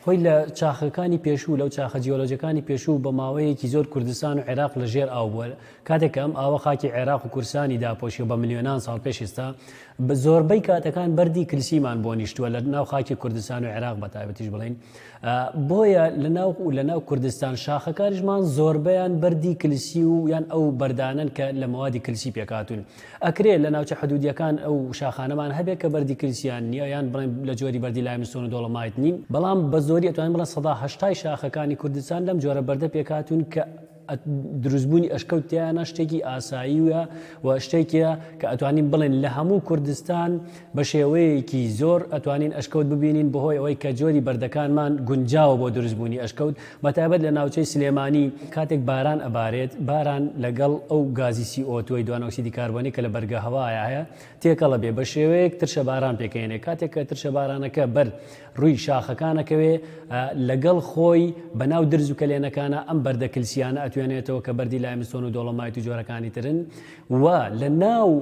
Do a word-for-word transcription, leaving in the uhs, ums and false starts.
هۆی لە چاخەکانی پێشوو لەو چاخە جیۆلۆجیەکانی پێشوو بە ماوەیەکی زۆر کوردستان و عێراق لە ژێر ئاو بووە کاتێک ئەم ئاوە خاکی عێراق و کورسانی داپۆشی بە ملیۆنان ساڵ پێش ئێستا بە زۆربەی کاتەکان بەردی کلسیمان بۆ نیشتووە لە ناو خاکی کوردستان و عێراق بە تایبەتیش بڵین بۆیە لە ناو و لە ناو کوردستان شاخەکانیشمان زۆربەیان بەردی کلسی و یان ئەو بەردانن کە لە مەوادی کلسی پێکاتون ئەکرێت لە ناوچە حدودیەکان ئەو شاخانەمان هەبێت کە بەردی کلسیان نییە یان بڵێن لە جۆری بەردی لایمستۆن و دۆڵەمایت نین بەڵام بە زۆری ئەتوانین بڵێن سەدا هەشتای شاخەکانی کوردستان لەم جۆرە بەردە پێکاتون کە دروستبوونی ئەشکەوتیانە شتێکی ئاسایی وە و شتێکە کە ئەتوانین بڵێن لە هەموو کوردستان بە شێوەیەکی زۆر ئەتوانین ئەشکەوت ببینین بەهۆی ئەوەی کە جۆری بەردەکانمان گونجاوە بۆ دروستبوونی ئەشکەوت بەتایبەت لە ناوچەی سلێمانی کاتێک باران ئەبارێت باران لەگەڵ ئەو گازی سی ئۆ دوی دوان ئۆکسیدی کاربۆنی کە لە بەرگە هەوایە هەیە تێکەڵە بێ بە شێوەیەک ترشە باران پێکەێنێ کاتێک کە ترشە بارانەکە بەر ڕووی شاخەکانەکەوێ لەگەڵ خۆی بەناو درز و کەلێنەکانە ئەم بەردە کلسیانە ئەتوێنێتەوە کە بەردی لایمستۆن و دۆڵەمایت و جۆرەکانی ترن و لە ناو